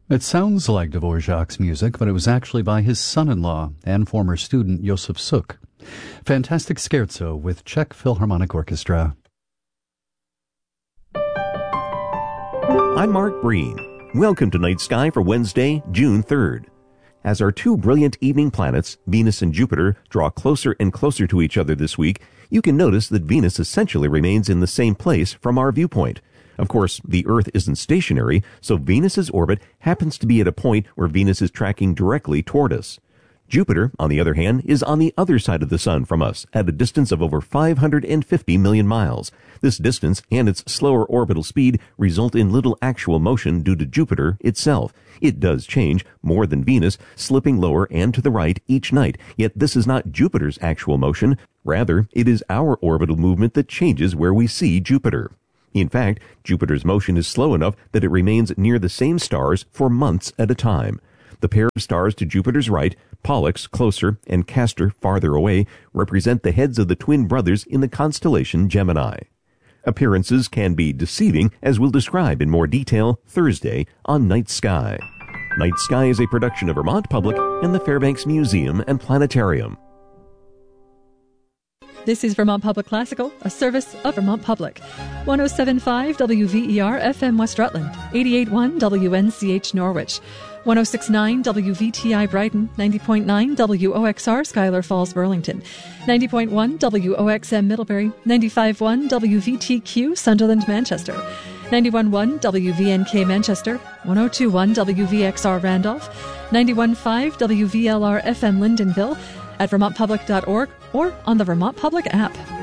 It sounds like Dvorak's music, but it was actually by his son-in-law and former student Josef Suk. Fantastic Scherzo with Czech Philharmonic Orchestra. I'm Mark Breen. Welcome to Night Sky for Wednesday, June 3rd. As our two brilliant evening planets, Venus and Jupiter, draw closer and closer to each other this week, you can notice that Venus essentially remains in the same place from our viewpoint. Of course, the Earth isn't stationary, so Venus's orbit happens to be at a point where Venus is tracking directly toward us. Jupiter, on the other hand, is on the other side of the Sun from us at a distance of over 550 million miles. This distance and its slower orbital speed result in little actual motion due to Jupiter itself. It does change more than Venus, slipping lower and to the right each night, yet this is not Jupiter's actual motion. Rather, it is our orbital movement that changes where we see Jupiter. In fact, Jupiter's motion is slow enough that it remains near the same stars for months at a time. The pair of stars to Jupiter's right, Pollux closer and Castor farther away, represent the heads of the twin brothers in the constellation Gemini. Appearances can be deceiving, as we'll describe in more detail Thursday on Night Sky. Night Sky is a production of Vermont Public and the Fairbanks Museum and Planetarium. This is Vermont Public Classical, a service of Vermont Public. 107.5 WVER FM West Rutland, 88.1 WNCH Norwich, 106.9 WVTI Brighton, 90.9 WOXR Schuyler Falls Burlington, 90.1 WOXM Middlebury, 95.1 WVTQ Sunderland Manchester, 91.1 WVNK Manchester, 102.1 WVXR Randolph, 91.5 WVLR FM Lyndonville, at vermontpublic.org or on the Vermont Public app.